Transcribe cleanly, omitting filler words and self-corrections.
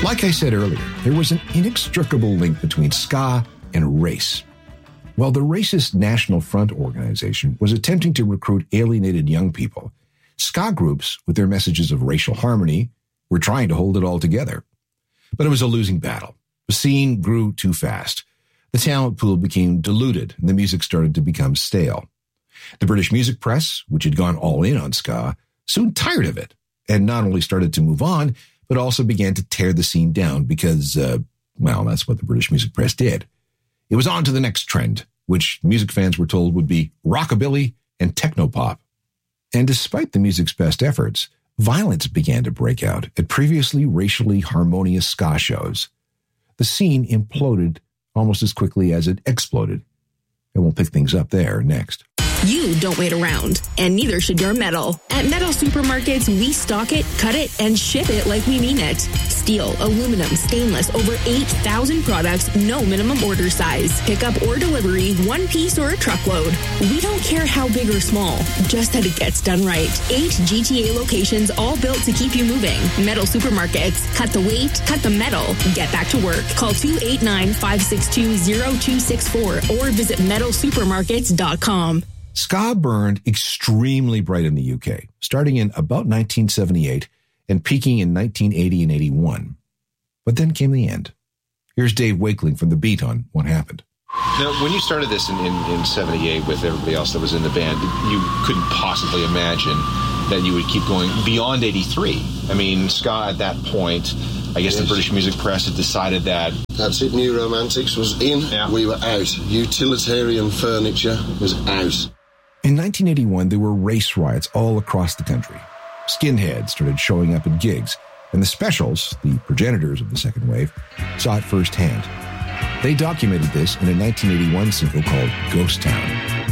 Like I said earlier, there was an inextricable link between ska and race. While the racist National Front organization was attempting to recruit alienated young people, ska groups, with their messages of racial harmony, were trying to hold it all together. But it was a losing battle. The scene grew too fast. The talent pool became diluted, and the music started to become stale. The British music press, which had gone all in on ska, soon tired of it, and not only started to move on, but also began to tear the scene down because, that's what the British music press did. It was on to the next trend, which music fans were told would be rockabilly and technopop. And despite the music's best efforts, violence began to break out at previously racially harmonious ska shows. The scene imploded almost as quickly as it exploded. And we'll pick things up there next. You don't wait around, and neither should your metal. At Metal Supermarkets, we stock it, cut it, and ship it like we mean it. Steel, aluminum, stainless, over 8,000 products, no minimum order size. Pickup or delivery, one piece or a truckload. We don't care how big or small, just that it gets done right. 8 GTA locations, all built to keep you moving. Metal Supermarkets. Cut the weight, cut the metal, get back to work. Call 289-562-0264 or visit metalsupermarkets.com. Ska burned extremely bright in the UK, starting in about 1978 and peaking in 1980 and 81. But then came the end. Here's Dave Wakeling from The Beat on what happened. Now, when you started this in 78 with everybody else that was in the band, you couldn't possibly imagine that you would keep going beyond 83. I mean, ska at that point, I guess the British music press had decided that... That's it, New Romantics was in, we were out. Utilitarian furniture was out. In 1981, there were race riots all across the country. Skinheads started showing up at gigs, and the Specials, the progenitors of the second wave, saw it firsthand. They documented this in a 1981 single called Ghost Town.